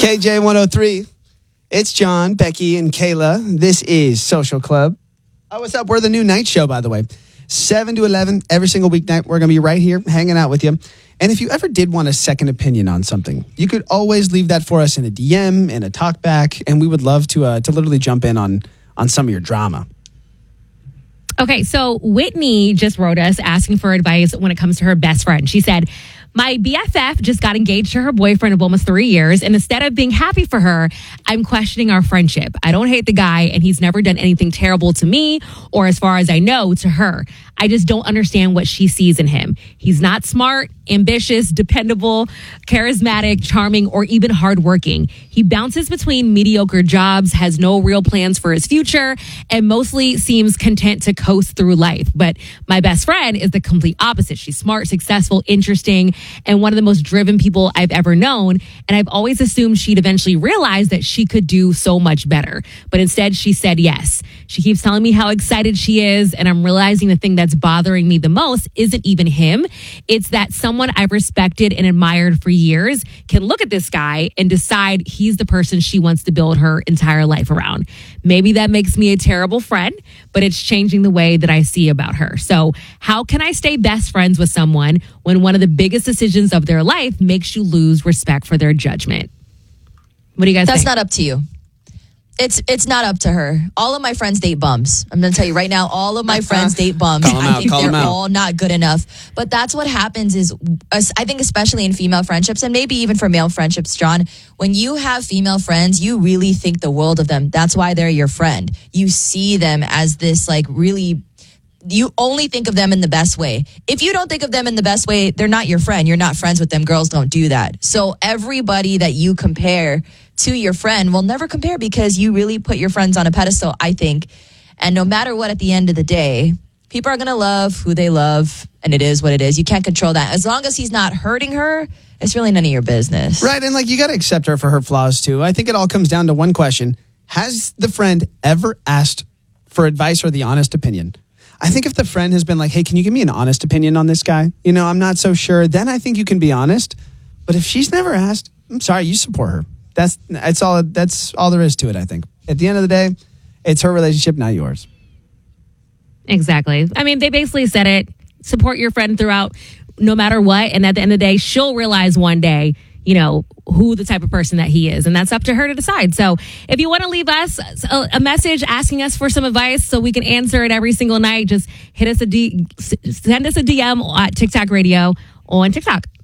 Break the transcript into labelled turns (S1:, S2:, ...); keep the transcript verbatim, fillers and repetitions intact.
S1: K J one oh three. It's John, Becky, and Kayla. This is Social Club. Oh, what's up? We're the new night show, by the way. seven to eleven every single weeknight. We're going to be right here hanging out with you. And if you ever did want a second opinion on something, you could always leave that for us in a D M, in a talkback, and we would love to uh, to literally jump in on, on some of your drama.
S2: Okay, so Whitney just wrote us asking for advice when it comes to her best friend. She said, my B F F just got engaged to her boyfriend of almost three years, and instead of being happy for her, I'm questioning our friendship. I don't hate the guy, and he's never done anything terrible to me, or as far as I know, to her. I just don't understand what she sees in him. He's not smart, ambitious, dependable, charismatic, charming, or even hardworking. He bounces between mediocre jobs, has no real plans for his future, and mostly seems content to coast through life. But my best friend is the complete opposite. She's smart, successful, interesting, and one of the most driven people I've ever known. And I've always assumed she'd eventually realize that she could do so much better. But instead, she said yes. She keeps telling me how excited she is, and I'm realizing the thing that's bothering me the most isn't even him. It's that someone I've respected and admired for years can look at this guy and decide he's the person she wants to build her entire life around. Maybe that makes me a terrible friend, but it's changing the way that I see about her. So how can I stay best friends with someone when one of the biggest decisions of their life makes you lose respect for their judgment? What do you guys
S3: That's
S2: think?
S3: That's not up to you. It's it's not up to her. All of my friends date bums. I'm going to tell you right now, all of my friends date bums.
S1: Call 'em
S3: I
S1: out,
S3: think
S1: call 'em
S3: they're
S1: out.
S3: all not good enough. But that's what happens is, I think especially in female friendships, and maybe even for male friendships, John, when you have female friends, you really think the world of them. That's why they're your friend. You see them as this like really... You only think of them in the best way. If you don't think of them in the best way, they're not your friend. You're not friends with them. Girls don't do that. So everybody that you compare to your friend will never compare because you really put your friends on a pedestal, I think. And no matter what, at the end of the day, people are going to love who they love, and it is what it is. You can't control that. As long as he's not hurting her, it's really none of your business.
S1: Right, and like you got to accept her for her flaws too. I think it all comes down to one question. Has the friend ever asked for advice or the honest opinion? I think if the friend has been like, hey, can you give me an honest opinion on this guy? You know, I'm not so sure. Then I think you can be honest. But if she's never asked, I'm sorry, you support her. That's that's all that's all there is to it, I think. At the end of the day, it's her relationship, not yours.
S2: Exactly. I mean, they basically said it. Support your friend throughout no matter what. And at the end of the day, she'll realize one day, you know, who the type of person that he is. And that's up to her to decide. So if you want to leave us a, a message asking us for some advice so we can answer it every single night, just hit us a D, send us a D M at TikTok Radio on TikTok.